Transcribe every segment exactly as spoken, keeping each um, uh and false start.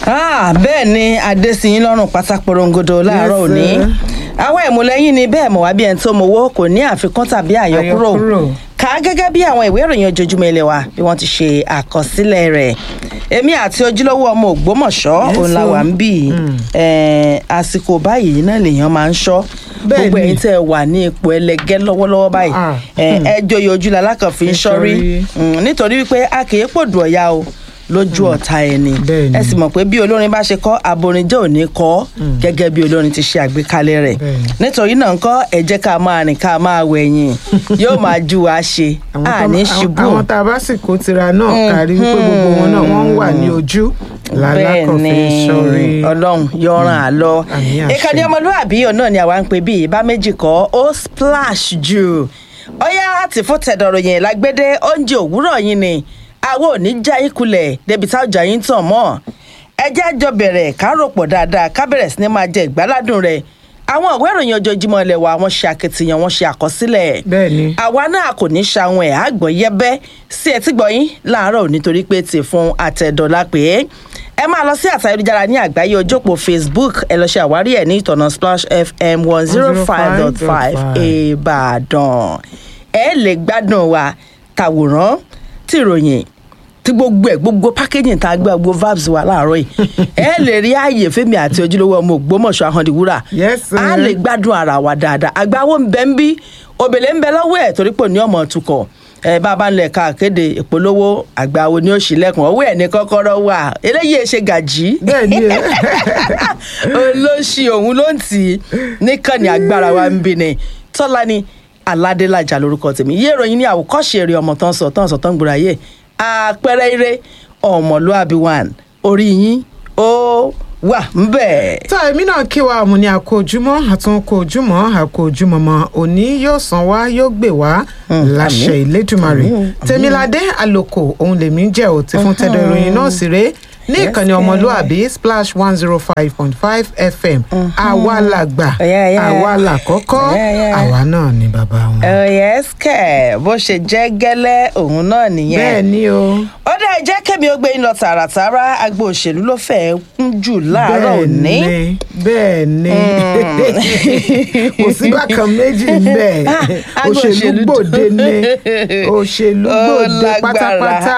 Ah, bẹ́ẹ̀ ni adésìyín lọ́rùn pátákórongodo láàárọ̀ òní àwọn ìmúlẹ́yìn ni bẹ́ẹ̀ mọ̀ wá bí ẹni tó mowó kò ní àfikún tàbí àyọkúrò ká gẹ́gẹ́ bí àwọn ìwé ìròyìn ojoojúmọ́ ilé wa bí wọ́n ti ṣe àkọsílẹ̀ rẹ̀ èmi àti ojúlówó ọmọ Ògbómọ̀ṣọ́ òun la wà ń bì àsìkò báyìí náà lèèyàn máa ń ṣọ́ gbogbo ẹ̀yin tẹ́ wà ní ipò ẹlẹgẹ́ lọ́wọ́lọ́wọ́ báyìí ẹ joyè ojú lalákàn fi ń ṣọ́rí nítorí wípé a kì í pòdù ọ̀yá o lójú ọ̀tá ẹni ẹ sì mọ̀ pé bí olórin bá ṣe kọ́ aborinjẹ́ ò ní kọ́ gẹ́gẹ́ bí olórin ti ṣe àgbékalẹ̀ rẹ̀ nítorí náà ńkọ́ ẹ jẹ́ ká máa rìn ká máa wẹ̀yìn yóò máa ju wa ṣe àní ṣubú. àwọn tá a bá sì kó tira náà kárí wípé gbogbo wọn náà wọ́n ń wà ní ojú lálákọ̀ọ́fẹ́ sọ́rí. ọlọ́run yọ̀ràn àlọ́ ìkànnì ọmọlúwàbí náà ni àwa ń pè bí ìbá méjì kọ́ ó splash jù ọyá àti fún tẹ̀dọ̀rọ̀ yẹn lágbédé oúnjẹ òwúrọ̀ yín ni àwọn ò ní já yín kulẹ̀ débi tá ọjà yín tàn mọ́ ẹ jẹ́ àjọ bẹ̀rẹ̀ ká rò pọ̀ dáadáa ká bẹ̀rẹ̀ sí ni máa jẹ ìgbáládùn rẹ̀ àwọn ìwé ìròyìn ojoojúmọ́ ilẹ̀ wa wọ́n ṣe àkitiyan wọ́n ṣe àkọsílẹ̀ bẹ́ẹ̀ni àwa náà kò ní ṣàwọn ẹ̀ àgbọ̀ yẹ́bẹ́ sí ẹtí gbọ̀yìn láàárọ̀ nítorí pé ti fún àtẹ̀dọ́lá pé ẹ máa lọ sí àtà ayélujára ní àgbáyé ojópò Facebook ẹ lọ ṣe àwárí ẹ̀ ní ìtọ̀nà Splash F M one zero five dot five Ìbàdàn ẹ lè gbádùn wa tàwòrán tìròyìn tí gbogbo ẹ gbogbo packaging tá a gbé gbogbo vibes wa láàárọ̀ yìí ẹ lè rí ààyè fẹ́mi àti ojúlówó ọmọ Ògbómọ̀ṣọ́ Ahọ́ndìwúrà a lè gbádùn ara wa dáadáa àgbáwo ń bẹ ń bí òbèlè ń bẹ lọ́wọ́ ẹ̀ torí pò ní ọmọ tukọ̀ ẹ bàbá ńlẹ̀ ká kéde ìpolówó àgbáwo ní òṣìlẹ̀kùn ọwọ́ ẹ̀ ní kọ́kọ́rọ́ wà eléyìí ṣe gàjí olóṣì òun ló ń tì í níkànnì agbára wa ń bí ni Tọ́lání Aládélájà lórúkọ tèmi yé ìròyìn ní àwòkọ́ṣe eré ọmọ tán sọ tán sọ tán gbòòrò ayé àpẹẹrẹ ire ọmọlúàbí one orí yín ó wà ń bẹ̀. tá èmi náà kí wa ọmọ ní àkójúmọ́ àtúnkójúmọ́ àkójúmọ́mọ́ òní yóò san wá yóò gbé wá láṣẹ Ìlédùmarè Tèmiládé Àlòkò òun lèmi ń jẹ́ òtí fún tẹ́lẹ̀ ìròyìn náà sì rèé ní ìkànnì ọmọlúàbí Splash one zero five point five F M àwa làgbà àwa làkọ́kọ́ àwa náà ni bàbá wọn. ẹ̀yẹ́sìkẹ̀ bó ṣe jẹ́ gẹ́lẹ́ òun náà nìyẹn. bẹ́ẹ̀ ni o. ó dá ẹ jẹ́ kẹ́mi ó gbé yín lọ tààràtàrà agbo òṣèlú ló fẹ́ẹ́ kún jù láàárọ̀ òní. bẹ́ẹ̀ ni kò sí bákan méjì bẹ́ẹ̀ òṣèlú gbòde ni òṣèlú gbòde pátápátá.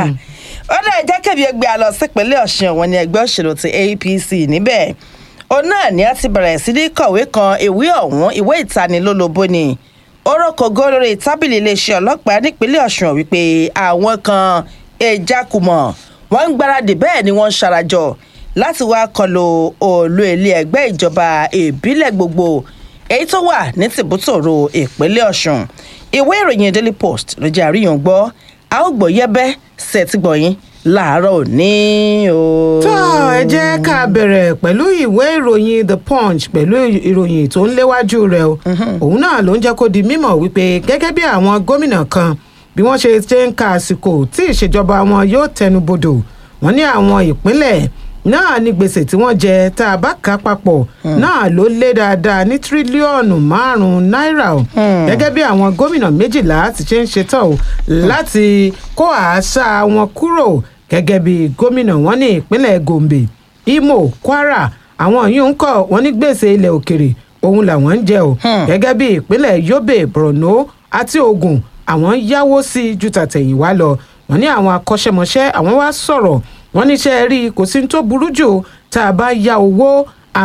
ó dá ẹ jẹ́ kẹ́mi ó gbé a lọ sípínlẹ̀ Ọ̀ṣun wọn ni ẹgbẹ́ òṣèlú ti A P C níbẹ̀ òun náà ni a ti bẹ̀rẹ̀ sí ní kọ̀wé kan ìwé ọ̀hún ìwé ìtanilólobó ni orókògó lórí tábìlì iléeṣẹ́ ọlọ́pàá nípínlẹ̀ Ọ̀ṣun wípé àwọn kan ìjákùmọ̀ wọ́n ń gbáradì bẹ́ẹ̀ ni wọ́n ń ṣarajọ láti wá kọlu òòlù ilé ẹgbẹ́ ìjọba ìbílẹ̀ gbogbo èyí tó wà ní tìbútòrò ìpínlẹ̀ Ọ̀ṣun ìwé ìròyìn Daily Post ló jẹ́ àríyàn gbọ́ a ó gbọ́ yẹ́bẹ́ sẹ́tìgbọ̀yìn láàárọ̀ òní o. tó ẹ jẹ́ ká bẹ̀rẹ̀ pẹ̀lú ìwé ìròyìn The Punch pẹ̀lú ìròyìn tó ń léwájú rẹ̀ o òun náà ló ń jẹ́ kó di mímọ̀ wípé gẹ́gẹ́ bí àwọn gómìnà kan bí wọ́n ṣe ṣe ń ka àsìkò tí ìṣèjọba wọn yóò tẹnubodò wọ́n ní àwọn ìpínlẹ̀ náà ní gbèsè tí wọ́n jẹ tá a bá kà papọ̀ náà ló lé dáadáa ní tírílíọ̀nù márùn-ún náírà o gẹ́gẹ́ bí àwọn gómìnà méjìlá ti ṣe ń ṣetán o láti kó àṣà wọn kúrò gẹ́gẹ́ bí gómìnà wọn ní ìpínlẹ̀ Gombe Imo Kwara àwọn yìí ń kọ́ wọn ní gbèsè ilẹ̀ òkèrè òun làwọn ń jẹ o gẹ́gẹ́ bí ìpínlẹ̀ Yobe Borno àti Ògùn àwọn yáwó sí ju tàtẹ̀yìnwá lọ wọn ní àwọn akọ́ṣẹ́mọṣẹ́ àwọn wá sọ̀rọ̀ wọ́n níṣẹ́ rí kò sí tó burú jù tá a bá ya owó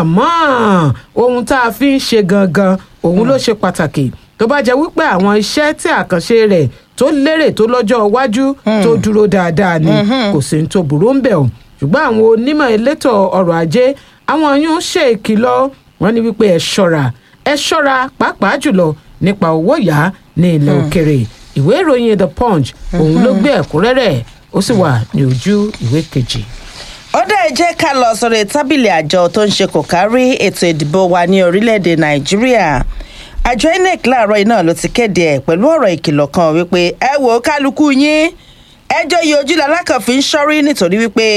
àmọ́ ohun tá a fi ń ṣe gangan òun ló ṣe pàtàkì tó bá jẹ́ wípé àwọn iṣẹ́ tí àkànṣe rẹ̀ tó lérè tó lọ́jọ́ iwájú tó dúró dáadáa ni kò sí tó burú ń bẹ̀ o ṣùgbọ́n àwọn onímọ̀ elétò ọrọ̀ ajé àwọn yóò ṣe ìkìlọ̀ wọ́n ní wípé ẹ ṣọ́ra ẹ ṣọ́ra pàápàá jùlọ nípa owó yá ní ilẹ̀ òkèrè ìwé ìròyìn The Punch òun ló gbé ẹ̀kúnrẹ́rẹ́ ó sì wà ní ojú ìwé kejì. ó dá ẹ jẹ́ ká lọ sórí tábìlì àjọ tó ń ṣe kò kárí ètò ìdìbò wa ní orílẹ̀-èdè Nàìjíríà àjọ I N E C láàárọ̀ iná ló ti kéde ẹ̀ pẹ̀lú ọ̀rọ̀ ìkìlọ̀ kan wípé ẹ wò ó kálukú yín ẹjọ́ yìí ojú lalákàn fi ń ṣọ́rí nítorí wípé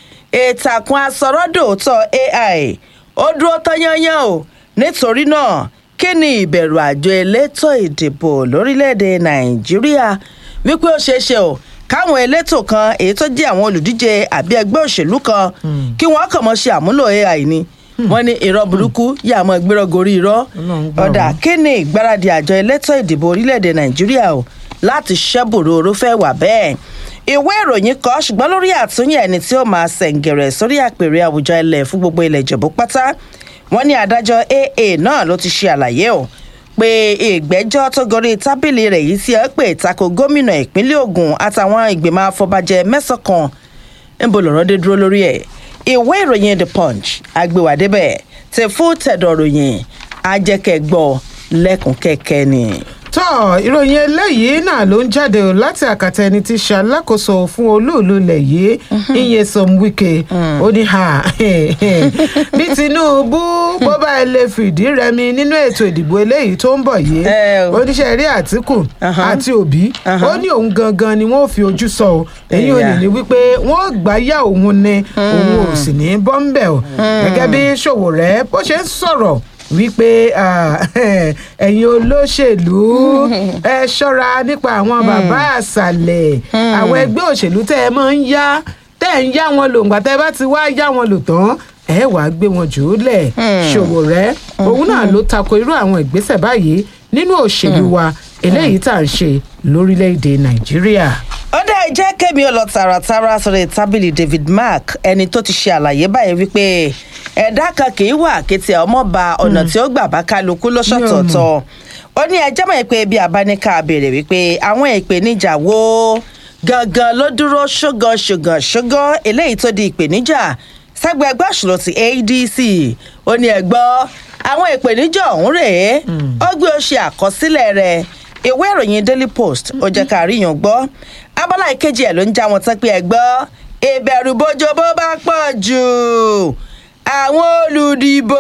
ìtàkùn asọ̀rọ̀dòótọ́ A I ó dúró tán yányán o nítorí náà kí ni ìbẹ̀rù àjọ elétò ìdìbò lórílẹ̀-èdè Nàìjíríà wípé ó ṣeé ṣe o káwọn elétò kan èyí tó jẹ́ àwọn olùdíje àbí ẹgbẹ́ òṣèlú kan kí wọ́n kàn mọ́ ṣe àmúlò A I ni wọ́n ní irọ́ burúkú yà mọ́ gbérọ́ gorí irọ́ ọ̀dà kí ni ìgbáradì àjọ elétò ìdìbò orílẹ̀-èdè Nàìjíríà o láti ṣẹ́bùrú orúfẹ́ wà bẹ́ẹ̀ ìwé ìròyìn kọ ṣùgbọ́n lórí àtúnyẹ̀ ẹni tí ó máa ṣẹ̀ǹgẹ̀rẹ̀ sórí àpèrè àwùjọ ilẹ̀ fún gbogbo ilẹ̀ Ìjẹ̀bú pátá wọ́n ní adájọ́ A A náà ló ti ṣe àlàyé o pé ìgbẹ́jọ́ tó gorí tábìlì rẹ̀ yìí ti ẹ́ pé tako gómìnà ìpínlẹ̀ Ògùn àtàwọn ìgbìmọ̀ afọbajẹ mẹ́sàn-án kan ń bo lọ́rọ́ dé dúró lórí ẹ̀ ìwé ìròyìn The Punch agbèwàdébẹ̀ tẹ fún tẹ̀dọ̀ ròyìn ajẹ́kẹ̀gbọ́ lẹ́kùn kẹ̀kẹ́ ni. tọ́ ìròyìn eléyìí náà ló ń jáde o láti àkàtà ẹni tí ṣe alákòóso fún olóòlù ilẹ̀ yìí Nyesom Wike ó ní ha bí Tinubu bó bá ẹ lè fìdí rẹmi nínú ètò ìdìbò eléyìí tó ń bọ̀ yìí oníṣẹ́ rí Àtíkù àti Òbí ó ní òun gangan ni wọ́n fi ojú sọ o èyí ò ní ní wípé wọ́n gbáyà òun ni òun ò sì ní bọ́ńbẹ̀ o gẹ́gẹ́ bí Sowore bó ṣe ń sọ̀rọ̀ wípé ẹ̀yin olóṣèlú ẹ ṣọ́ra nípa àwọn bàbá àṣàlẹ̀ àwọn ẹgbẹ́ òṣèlú tẹ́ ẹ máa ń yá tẹ́ ẹ ń yá wọn lò ńgbà tẹ́ ẹ bá ti wá yá wọn lò tán ẹ wàá gbé wọn jù ú lẹ̀ Sowore òun náà ló tako irú àwọn ìgbésẹ̀ báyìí nínú òṣèlú wa eléyìí tá à ń ṣe lórílẹ̀‐èdè Nàìjíríà. ó dá ẹ jẹ́ kémi ó lọ tààràtàrà sọ̀rọ̀ tábìlì David Mark ẹni tó ti ṣe àlàyé báyìí wípé ẹ̀dá kan kì í wà kété ọmọ ba ọ̀nà tí ó gbà bá kálukú lọ́sọ̀tọ̀ọ̀tọ̀ ó ní ẹjẹ́ mọ̀ pé bí abáníkà béèrè wípé àwọn ìpèníjà wo gangan ló dúró ṣógan ṣógan ṣógan eléyìí tó di ìpèníjà ságbẹ́ ẹgbẹ́ òṣèlú ti A D C ó ní ẹ̀gbọ́ àwọn ìpèníjà ọ̀hún rèé ó gbé ó ṣe àkọsílẹ̀ rẹ̀ ìwé ìròyìn Daily Post ó jẹ́ ká rí yàn gbọ́ abala ìkejì ẹ̀ ló ń já wọn tán pé ẹ̀gbọ́ ìbẹ̀rù bójó bó bá pọ̀ jù àwọn olùdìbò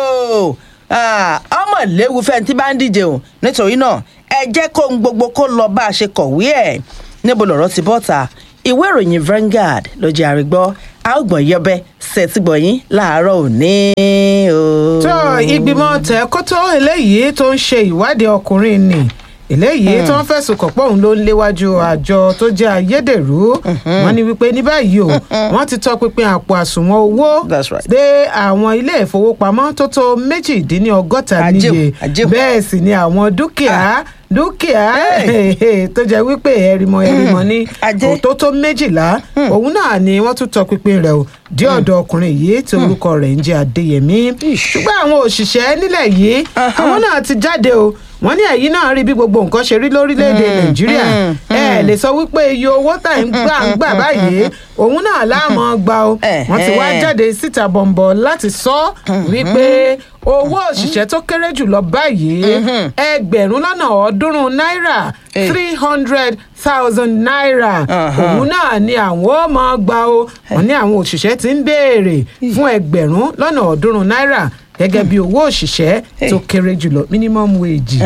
ọmọ léwu fẹ́ntì bá ń díje o nítorí náà ẹ jẹ́ kó ń gbogbo kó lọ bá a ṣe kọ̀wé ẹ̀ níbo lọ̀rọ̀ ti bọ́ta ìwé ìròyìn Vanguard ló jẹ́ àrígbọ́ a ó gbọ̀n yọbẹ ṣètìgbọ̀yìn láàárọ̀ òní o. tó ìgbìmọ̀ tẹ̀kótó eléyìí tó ń ṣe ìwádìí ọkùnrin ni eléyìí tó ń fẹ̀sùn kàn pé òun ló ń léwájú àjọ tó jẹ́ ayédèrú wọ́n ní wípé ní báyìí o wọ́n ti tọpinpin àpò àsùnwọ̀n owó dé àwọn ilé ìfowópamọ́ tó tó méjìdínlọ́gọ́ta níye bẹ́ẹ̀ sì ni àwọn dúkìá dúkìá tó jẹ́ wípé ẹ̀rìmọ̀ ẹ̀rìmọ̀ ní tó tó méjìlá òun náà ni wọ́n tún tọpinpin rẹ̀ o dé ọ̀dọ̀ ọkùnrin yìí tí orúkọ rẹ̀ ń jẹ́ Adéyẹmí ṣùgbọ́n àwọn òṣìṣẹ́ nílẹ̀ yìí àwọn náà ti jáde o wọ́n ní ẹ̀yìn náà rí bí gbogbo nǹkan ṣe rí lórílẹ̀‐èdè Nàìjíríà ẹ lè sọ wípé iye owó tá ń gbà ń gbà báyìí òun náà láàmú gbà o wọ́n ti wá jáde síta bọ̀m̀bọ̀ láti sọ wípé owó òṣìṣẹ́ tó kéré jùlọ báyìí ẹgbẹ̀rún lọ́nà ọ̀ọ́dúnrún náírà three hundred thousand naira òun náà ni àwọn ó máa gbà o wọ́n ní àwọn òṣìṣẹ́ ti ń béèrè fún ẹgbẹ̀rún lọ́nà ọ̀ọ́dúnrún náírà gẹ́gẹ́ bí owó òṣìṣẹ́ tó kéré jùlọ minimum wage.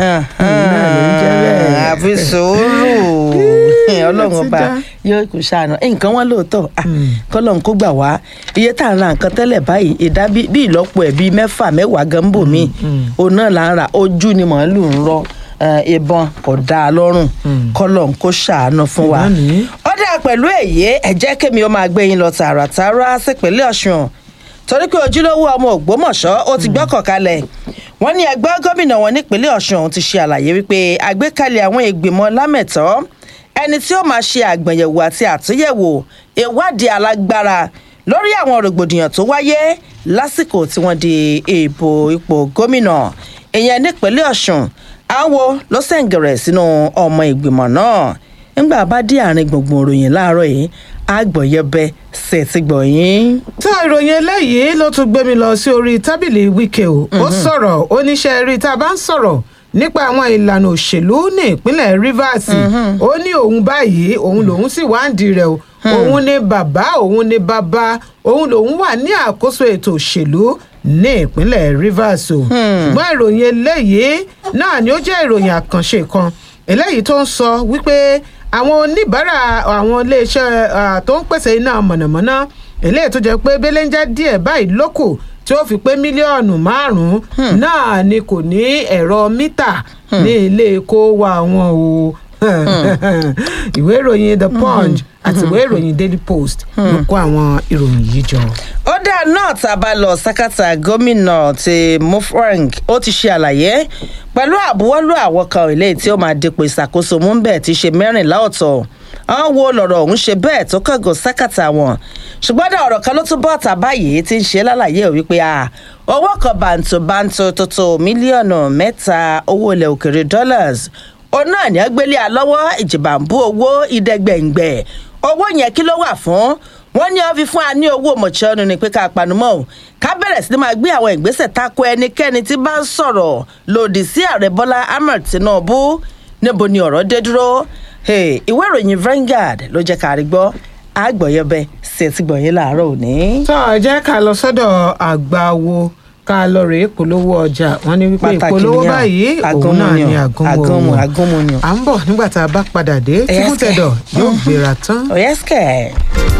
àfi sùúrù ọlọ́run ọba yóò kù ṣàánú nǹkan wọn lóòótọ́ kọ́lọ́run kó gbà wá iye tá à ń ra nǹkan tẹ́lẹ̀ báyìí ìdá bí ìlọ́po ẹ̀ bíi mẹ́fà mẹ́wàá gan bò mí òun náà là ń ra ojú ni màálù ń rọ ìbọn kò dáa lọ́rùn kọ́lọ́run kó ṣàánú fún wa. ó dáa pẹ̀lú èyí ẹ jẹ́ kémi ó máa gbé yín lọ tààràtàrà sípínlẹ̀ Ọ̀ṣun torí pé ojúlówó ọmọ Ògbómọ̀ṣọ́ ó ti gbọ́kàn kalẹ̀ wọ́n ní ẹgbẹ́ gómìnà wọn nípínlẹ̀ Ọ̀ṣun ti ṣe àlàyé wípé àgbékalẹ̀ àwọn ìgbìmọ̀ lámẹ̀tọ́ ẹni tí ó máa ṣe àgbẹ̀yẹ̀wò àti àtúnyẹ̀wò ìwádìí alágbára lórí àwọn rògbòdìyàn tó wáyé lásìkò tí wọ́n di ìbò ipò gómìnà ìyẹn nípínlẹ̀ Ọ̀ṣun àwọn ló sẹ̀ǹgẹ̀rẹ̀ sínú ọmọ ìgbìmọ̀ náà nígbà bá dé àárín gbùngbùn ìròyìn láàárọ̀ yìí àgbọ̀yẹbẹ ṣètìgbọ̀yìn. tó ìròyìn eléyìí ló tún gbé mi lọ sí orí tábìlì Wike o ó sọ̀rọ̀ oníṣẹ́ rí tá a bá ń sọ̀rọ̀ nípa àwọn ìlànà òṣèlú ní ìpínlẹ̀ Rivers ó ní òun báyìí òun lòun sì wá ń di rẹ̀ o òun ni bàbá òun ni bàbá òun lòun wà ní àkóso ètò òṣèlú ní ìpínlẹ̀ Rivers o ṣùgbọ́n ìròyìn eléyìí náà ni ó jẹ́ ìròyìn àkànṣe kan eléyìí tó ń sọ wípé àwọn oníbàárà àwọn iléeṣẹ́ tó ń pèsè iná mọ̀nàmọ́ná eléyìí tó jẹ́ pé belenja díẹ̀ báyìí lókù tí ó fi pé mílíọ̀nù márùn-ún náà ni kò ní ẹ̀rọ mítà ní ilé kó wa wọn o ìwé ìròyìn the punch àti ìwé ìròyìn daily post ló kó àwọn ìròyìn yìí jọ. ó dá náà tá a bá lọ sákàtà gómìnà ti Mufwang ó ti ṣe àlàyé pẹ̀lú àbúwọ́lù àwọn kan ilé tí ó máa dipò ìṣàkóso mú bẹ́ẹ̀ ti ṣe mẹ́rìnlá ọ̀tọ̀ àwọn wo lọ̀rọ̀ ọ̀hún ṣe bẹ́ẹ̀ tó kángan sákàtà wọn ṣùgbọ́n dá ọ̀rọ̀ kan ló tún bọ́ ọ̀tà báyìí tí ń ṣe lálàyé wípé owó kan bàǹtòbàǹtò tó tó mílíọ̀nù mẹ́ta owó ilẹ̀ òkèrè dollars òun náà ní agbélé alọ́wọ́ ìjìbàǹbù owó ìdẹ́gbẹ̀ǹgbẹ̀ owó yẹn kí ló wà fún wọn ní wọn fi fún wa ní owó mọ̀tsọ́nù ni pé ká panumọ́ o ká bẹ̀rẹ̀ sí ni máa gbé àwọn ìgbésẹ̀ tako ẹnikẹ́ni tí bá ń sọ̀rọ̀ lòdì sí ààrẹ Bọ́lá Ahmed Tinubu níbo ni ọ̀rọ̀ dé dúró ìwé ìròyìn Vanguard ló jẹ́ ká rí gbọ́ àgbọ̀yọ̀bẹ sí ẹtí gbọ̀nyìn láàárọ̀ òní. tó ẹ jẹ́ ká lọ sọ́dọ̀ àgbàwo ká lọ rèé polówó ọjà wọn ní wípé ìpolówó báyìí òun náà ni àgúnmu àgúnmu ni. à ń bọ̀ nígbà tá a bá padà dé tí kútẹ̀dọ̀ yóò gbéra tán. òyẹ́sìkẹ̀.